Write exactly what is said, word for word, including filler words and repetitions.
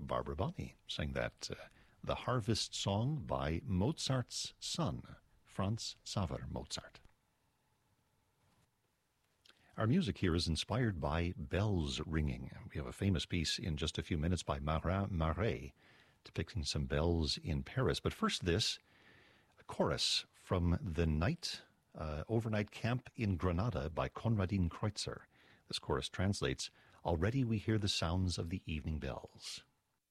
Barbara Bonney sang that, uh, The Harvest Song by Mozart's son, Franz Xaver Mozart. Our music here is inspired by bells ringing. We have a famous piece in just a few minutes by Marin Marais depicting some bells in Paris. But first this, a chorus from the night, uh, overnight camp in Granada by Konradin Kreutzer. This chorus translates, Already we hear the sounds of the evening bells.